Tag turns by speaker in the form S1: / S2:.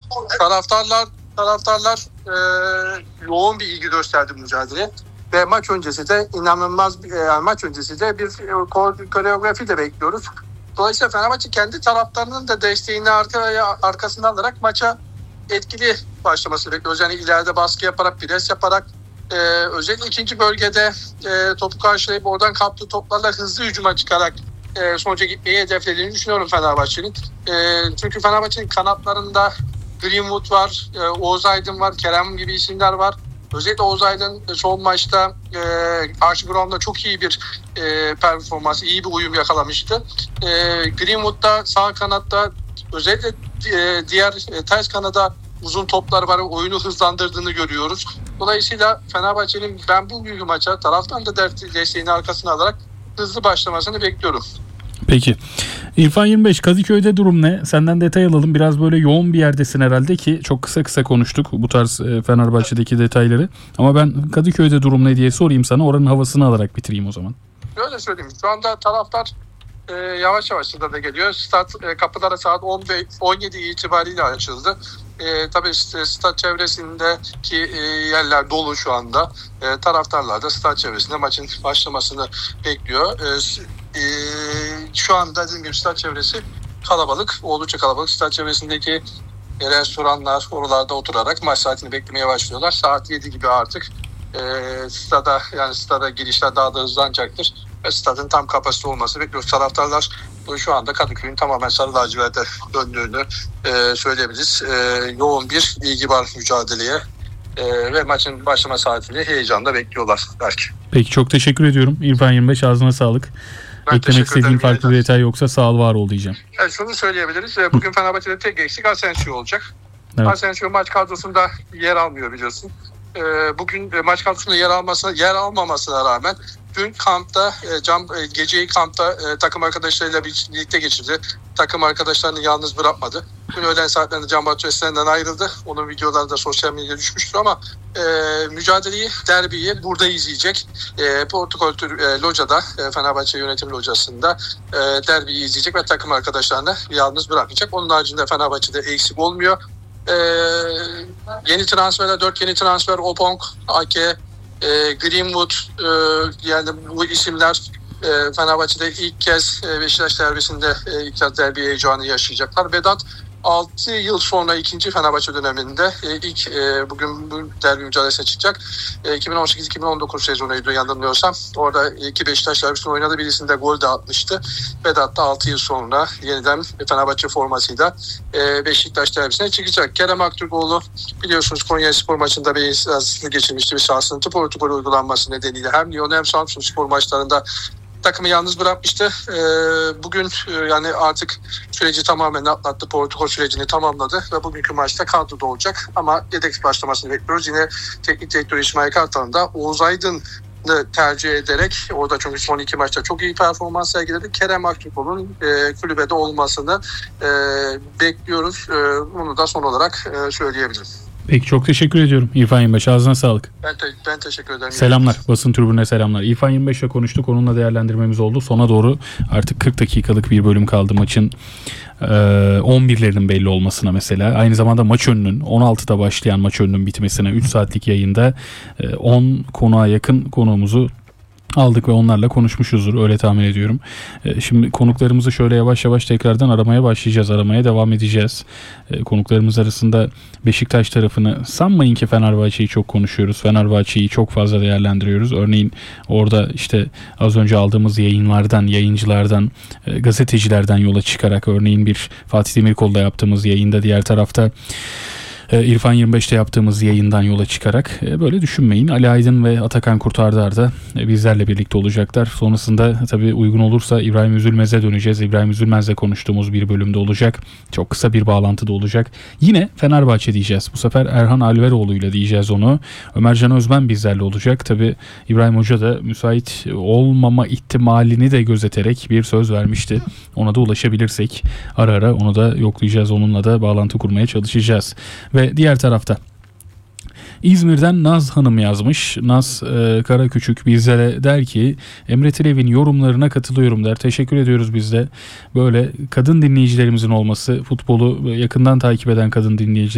S1: Taraftarlar yoğun bir ilgi gösterdi mücadeleye ve maç öncesi de inanılmaz maç öncesi de bir koreografi de bekliyoruz. Dolayısıyla Fenerbahçe kendi taraftarının da desteğini arkasına alarak maça etkili başlaması bekliyoruz. Yani ileride baskı yaparak, pres yaparak, özellikle ikinci bölgede topu karşılayıp oradan kaptığı toplarla hızlı hücuma çıkarak sonuca gitmeyi hedeflediğini düşünüyorum Fenerbahçe'nin. Çünkü Fenerbahçe'nin kanatlarında Greenwood var, Oğuz Aydın var, Kerem gibi isimler var. Özellikle Oğuz Aydın son maçta Archie Brown'da çok iyi bir performans, iyi bir uyum yakalamıştı. Greenwood'da sağ kanatta özellikle diğer ters kanada uzun toplar var, oyunu hızlandırdığını görüyoruz. Dolayısıyla Fenerbahçe'nin ben bu büyük maça taraftan da desteğini arkasına alarak hızlı başlamasını bekliyorum.
S2: Peki. İrfan 25, Kadıköy'de durum ne? Senden detay alalım. Biraz böyle yoğun bir yerdesin herhalde ki çok kısa konuştuk bu tarz Fenerbahçe'deki detayları. Ama ben Kadıköy'de durum ne diye sorayım sana. Oranın havasını alarak bitireyim o zaman.
S1: Öyle söyleyeyim. Şu anda taraftar yavaş yavaş da geliyor. Stat kapılara saat 17 itibariyle açıldı. Tabii stat çevresindeki yerler dolu şu anda. Taraftarlar da stat çevresinde maçın başlamasını bekliyor. Şu anda dediğim gibi stat çevresi kalabalık, oldukça kalabalık. Stat çevresindeki restoranlar oralarda oturarak maç saatini beklemeye başlıyorlar. Saat 7 gibi artık stada girişler daha da hızlanacaktır. Ve stadın tam kapasite olması bekliyoruz. Taraftarlar şu anda Kadıköy'ün tamamen sarı laciverte döndüğünü söyleyebiliriz. Yoğun bir ilgi var mücadeleye ve maçın başlama saatini heyecanla bekliyorlar belki.
S2: Peki, çok teşekkür ediyorum. İrfan 25, ağzına sağlık.
S1: Ben
S2: eklemek istediğin farklı bir detay yoksa sağ ol, var ol diyeceğim.
S1: Evet, şunu söyleyebiliriz. Bugün Fenerbahçe'de tek eksik Asensio olacak.
S2: Evet.
S1: Asensio maç kadrosunda yer almıyor biliyorsun. Bugün maç kadrosunda yer almamasına rağmen dün kampta geceyi kampta takım arkadaşlarıyla birlikte geçirdi. Takım arkadaşlarını yalnız bırakmadı. Dün öğlen saatlerinde Can Batu Eslen'den ayrıldı. Onun videoları da sosyal medyada düşmüştür ama mücadeleyi, derbiyi burada izleyecek. Portakol Loca'da, Fenerbahçe yönetim locasında derbiyi izleyecek ve takım arkadaşlarını yalnız bırakmayacak. Onun haricinde Fenerbahçe'de eksik olmuyor. Yeni transferler, 4 yeni transfer, Opong, Ake, Greenwood, yani bu isimler Fenerbahçe'de ilk kez Beşiktaş derbisinde ilk kez derbi heyecanı yaşayacaklar. Vedat 6 yıl sonra ikinci Fenerbahçe döneminde ilk bugün bu derbi mücadelesine çıkacak. 2018-2019 sezonuydu yanılmıyorsam. Orada iki Beşiktaş derbisinde oynadı. Birisinde gol de atmıştı. Vedat da 6 yıl sonra yeniden Fenerbahçe formasıyla Beşiktaş derbisine çıkacak. Kerem Aktürkoğlu biliyorsunuz Konyaspor maçında bir sarsıntı geçirmişti. Bir sarsıntı protokol uygulanması nedeniyle hem Lyon hem Samsunspor maçlarında takımı yalnız bırakmıştı. Bugün yani artık süreci tamamen atlattı. Protokol sürecini tamamladı ve bugünkü maçta kadroda olacak. Ama yedek başlamasını bekliyoruz. Yine teknik direktör İsmail Kartal'ın da Oğuz Aydın'ı tercih ederek orada çünkü son 2 maçta çok iyi performans sergiledi. Kerem Aktürkoğlu'nun kulübede olmasını bekliyoruz. Bunu da son olarak söyleyebilirim.
S2: Peki, çok teşekkür ediyorum İrfan 25, ağzına sağlık.
S1: Ben teşekkür ederim.
S2: Selamlar, basın tribününe selamlar. İrfan 25 ile konuştuk, onunla değerlendirmemiz oldu. Sona doğru artık 40 dakikalık bir bölüm kaldı maçın 11'lerinin belli olmasına mesela. Aynı zamanda maç önünün 16'da başlayan maç önünün bitmesine 3 saatlik yayında 10 konuğa yakın konuğumuzu aldık ve onlarla konuşmuşuzdur, öyle tahmin ediyorum. Şimdi konuklarımızı şöyle yavaş yavaş tekrardan aramaya başlayacağız. Aramaya devam edeceğiz. Konuklarımız arasında Beşiktaş tarafını, sanmayın ki Fenerbahçe'yi çok konuşuyoruz. Fenerbahçe'yi çok fazla değerlendiriyoruz. Örneğin orada işte az önce aldığımız yayınlardan, yayıncılardan, gazetecilerden yola çıkarak, örneğin bir Fatih Demirkol'da yaptığımız yayında, diğer tarafta İrfan 25'te yaptığımız yayından yola çıkarak böyle düşünmeyin. Ali Aydın ve Atakan Kurtardar da bizlerle birlikte olacaklar. Sonrasında tabii uygun olursa İbrahim Üzülmez'e döneceğiz. İbrahim Üzülmez'le konuştuğumuz bir bölümde olacak. Çok kısa bir bağlantıda olacak. Yine Fenerbahçe diyeceğiz. Bu sefer Erhan Alveroğlu ile diyeceğiz onu. Ömercan Özmen bizlerle olacak. Tabii İbrahim Hoca da müsait olmama ihtimalini de gözeterek bir söz vermişti. Ona da ulaşabilirsek ara ara onu da yoklayacağız. Onunla da bağlantı kurmaya çalışacağız. Ve diğer tarafta İzmir'den Naz Hanım yazmış. Naz Karaküçük bizlere der ki Emre Tilev'in yorumlarına katılıyorum der. Teşekkür ediyoruz biz de. Böyle kadın dinleyicilerimizin olması, futbolu yakından takip eden kadın dinleyicilerimizin